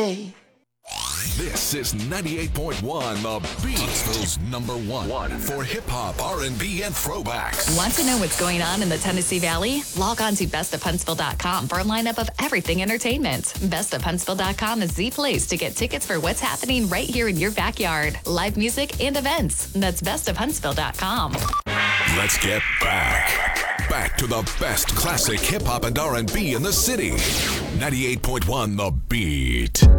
This is 98.1 The Beat, Huntsville's number one for hip-hop, R&B, and throwbacks. Want to know what's going on in the Tennessee Valley? Log on to bestofhuntsville.com for a lineup of everything entertainment. Bestofhuntsville.com is the place to get tickets for what's happening right here in your backyard. Live music and events. That's bestofhuntsville.com. Let's get back to the best classic hip-hop and R&B in the city. 98.1 The Beat.